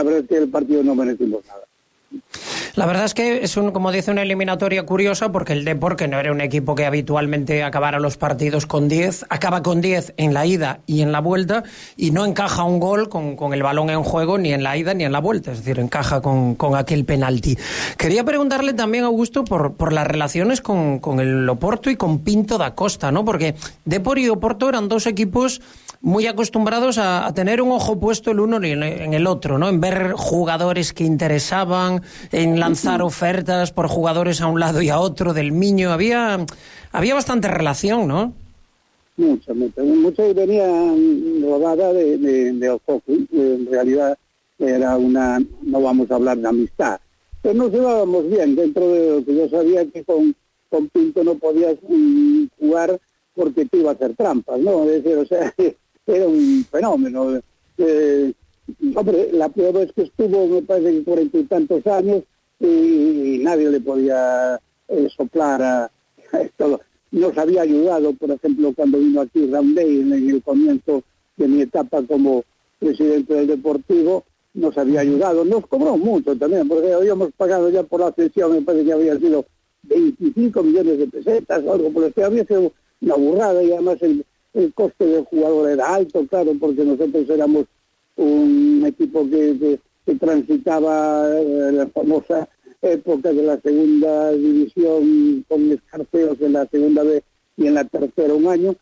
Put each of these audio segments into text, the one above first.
la verdad es que el partido no merecimos nada. La verdad es que es, como dice, una eliminatoria curiosa, porque el Depor, que no era un equipo que habitualmente acabara los partidos con 10, acaba con 10 en la ida y en la vuelta, y no encaja un gol con el balón en juego ni en la ida ni en la vuelta, es decir, encaja con aquel penalti. Quería preguntarle también, Augusto, por las relaciones con el Oporto y con Pinto da Costa, ¿no? Porque Depor y Oporto eran dos equipos muy acostumbrados a tener un ojo puesto el uno en el otro, ¿no? En ver jugadores que interesaban, en lanzar ofertas por jugadores a un lado y a otro del Miño. Había bastante relación, ¿no? Mucha, y venía rodada de hockey. En realidad era no vamos a hablar de amistad, pero nos llevábamos bien, dentro de lo que yo sabía que con Pinto no podías jugar porque te iba a hacer trampas, ¿no? Es decir, o sea, era un fenómeno. Hombre, la peor vez que estuvo, me parece que 40 y tantos años, y nadie le podía soplar a esto. Nos había ayudado, por ejemplo, cuando vino aquí Roundey en el comienzo de mi etapa como presidente del Deportivo, nos había ayudado. Nos cobró mucho también, porque habíamos pagado ya por la cesión, me parece que había sido 25 millones de pesetas o algo por el estilo. Había sido una burrada, y además el coste del jugador era alto, claro, porque nosotros éramos un equipo que transitaba la famosa época de la segunda división, con escarceos en la segunda B y en la tercera un año,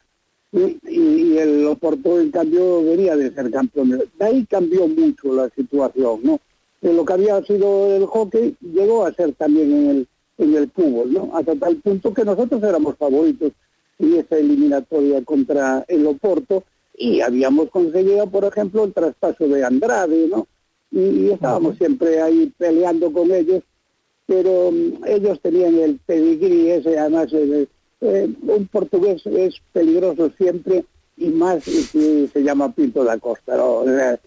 y el Oporto, en cambio, venía de ser campeón. De ahí cambió mucho la situación, ¿no? De lo que había sido el hockey llegó a ser también en el fútbol, ¿no? Hasta tal punto que nosotros éramos favoritos en esa eliminatoria contra el Oporto, y habíamos conseguido, por ejemplo, el traspaso de Andrade, ¿no? Y estábamos siempre ahí peleando con ellos, pero ellos tenían el pedigrí ese. Además, un portugués es peligroso siempre, y más si se llama Pinto da Costa, ¿no?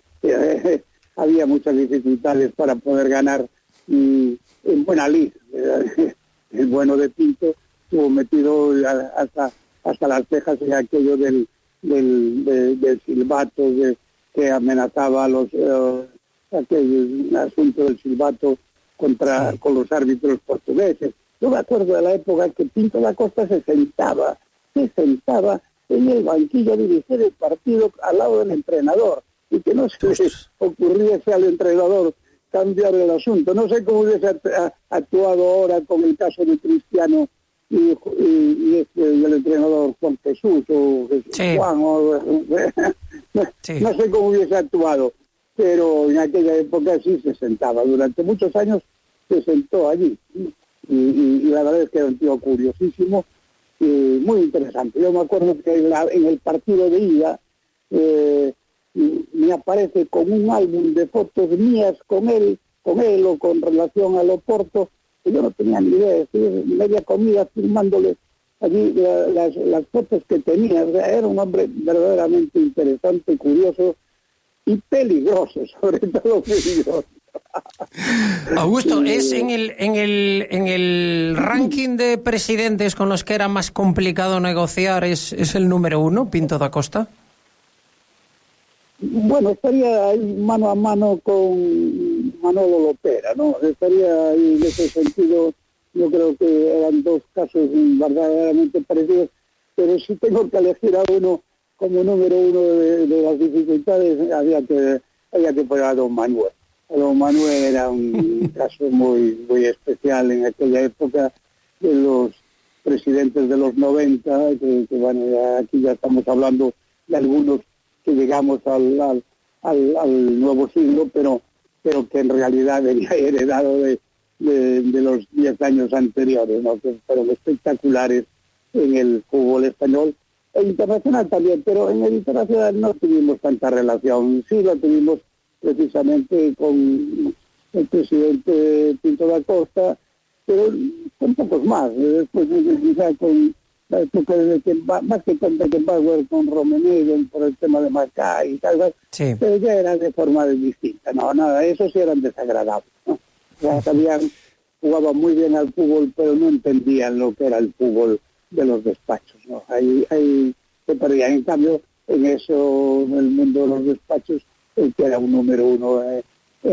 Había muchas dificultades para poder ganar en buena lid. El bueno de Pinto estuvo metido hasta las cejas en aquello del silbato que amenazaba aquel asunto del silbato con los árbitros portugueses. Yo me acuerdo de la época que Pinto da Costa se sentaba en el banquillo a dirigir el partido al lado del entrenador, y que no se le ocurriese al entrenador cambiar el asunto. No sé cómo hubiese actuado ahora con el caso de Cristiano y el entrenador Juan Jesús o Juan, no sé cómo hubiese actuado, pero en aquella época sí se sentaba. Durante muchos años se sentó allí, y la verdad es que era un tío curiosísimo y muy interesante. Yo me acuerdo que en el partido de ida me aparece con un álbum de fotos mías con él o con relación al Oporto, que yo no tenía ni idea. Estuve media comida firmándole allí las fotos que tenía. O sea, era un hombre verdaderamente interesante, curioso y peligroso, sobre todo peligroso. Augusto, ¿es en el ranking de presidentes con los que era más complicado negociar, es el número 1, Pinto da Costa? Bueno, estaría ahí mano a mano con Manolo Lopera, ¿no? Estaría ahí en ese sentido. Yo creo que eran dos casos verdaderamente parecidos, pero si tengo que elegir a uno como número 1 de las dificultades, había que poner a Don Manuel. Don Manuel era un caso muy, muy especial en aquella época de los presidentes de los 90, que bueno, aquí ya estamos hablando de algunos que llegamos al nuevo siglo, pero que en realidad venía heredado de los 10 años anteriores, ¿no? Que fueron espectaculares en el fútbol español e internacional también, pero en el internacional no tuvimos tanta relación. Sí la tuvimos precisamente con el presidente Pinto da Costa, pero con pocos más. Después quizá con la época más que con Beckenbauer, con Rummenigge por el tema de Macá y tal, sí. Pero ya era de forma distinta. No, nada, esos sí eran desagradables, ¿no? Ya jugaban muy bien al fútbol, pero no entendían lo que era el fútbol de los despachos, ¿no? Ahí se perdían. En cambio, en el mundo de los despachos, el que era un número 1